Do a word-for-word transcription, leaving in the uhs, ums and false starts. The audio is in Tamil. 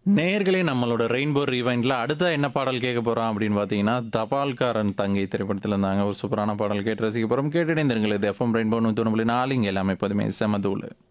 நேயர்களே நம்மளோட ரெயின்போ ரிவைண்ட்ல அடுத்த என்ன பாடல் கேட்க போறோம் அப்படின்னு பார்த்தீங்கன்னா, தபால்காரன் தங்கை திரைப்படத்துல இருந்தாங்க. ஒரு சூப்பரான பாடல் கேட்டு ரசிக்க போறோம். கேட்டு இணைந்திருங்கள். இது எஃப்எம் ரெயின்போ நூற்றி ஒன்று புள்ளி நாலு இங்க எல்லாமே எப்போதுமே செம தூளு.